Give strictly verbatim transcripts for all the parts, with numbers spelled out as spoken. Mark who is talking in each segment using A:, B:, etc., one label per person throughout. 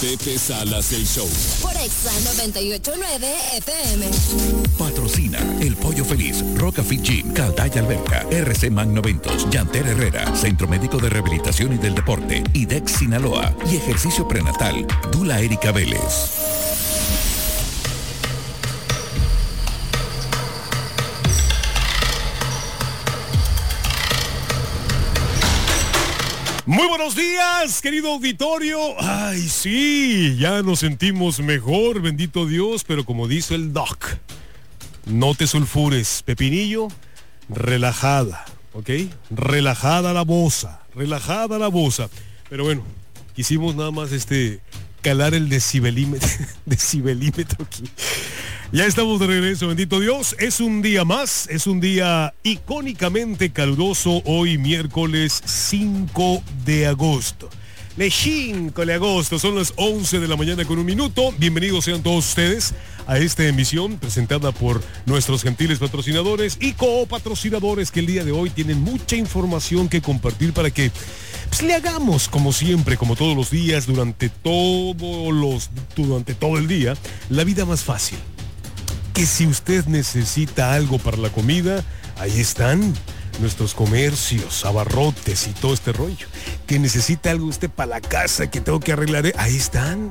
A: Pepe Salas, el show.
B: Por Exa noventa y ocho punto nueve F M.
C: Patrocina El Pollo Feliz, Roca Fit Gym, Caldaya Alberca, R C Magnoventos, Yanter Herrera, Centro Médico de Rehabilitación y del Deporte, IDEX Sinaloa y Ejercicio Prenatal, Dula Erika Vélez.
D: Muy buenos días, querido auditorio. Ay, sí, ya nos sentimos mejor, bendito Dios, pero como dice el doc, no te sulfures, Pepinillo, relajada, ¿ok? Relajada la boza, relajada la boza. Pero bueno, quisimos nada más este calar el decibelímetro, decibelímetro aquí. Ya estamos de regreso, bendito Dios. Es un día más, es un día icónicamente caluroso hoy, miércoles cinco de agosto. Le cinco de agosto, son las once de la mañana con un minuto. Bienvenidos sean todos ustedes a esta emisión presentada por nuestros gentiles patrocinadores y copatrocinadores que el día de hoy tienen mucha información que compartir para que pues, le hagamos como siempre, como todos los días, durante todos los, durante todo el día, la vida más fácil. Que si usted necesita algo para la comida, ahí están nuestros comercios, abarrotes y todo este rollo. Que necesita algo usted para la casa, que tengo que arreglar, ahí están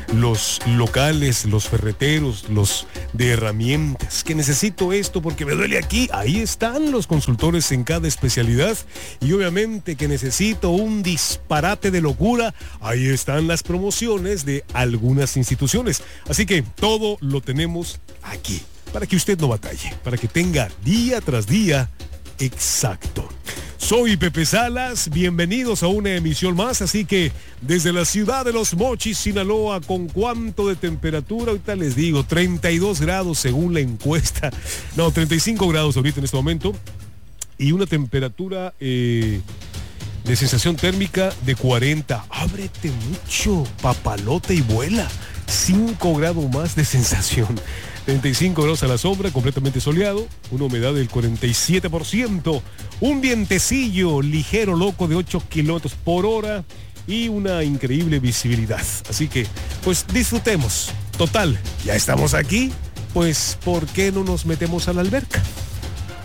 D: los locales, los ferreteros, los de herramientas. Que necesito esto porque me duele aquí, ahí están los consultores en cada especialidad. Y obviamente que necesito un disparate de locura, ahí están las promociones de algunas instituciones. Así que todo lo tenemos aquí, para que usted no batalle, para que tenga día tras día exacto. Soy Pepe Salas, bienvenidos a una emisión más, así que desde la ciudad de Los Mochis, Sinaloa, ¿con cuánto de temperatura? Ahorita les digo, treinta y dos grados según la encuesta, no, treinta y cinco grados ahorita en este momento, y una temperatura eh, de sensación térmica de cuarenta. Ábrete mucho, papalote y vuela, cinco grados más de sensación. treinta y cinco grados a la sombra, completamente soleado, una humedad del cuarenta y siete por ciento, un vientecillo ligero loco de ocho kilómetros por hora y una increíble visibilidad. Así que, pues disfrutemos. Total, ya estamos aquí, pues ¿por qué no nos metemos a la alberca?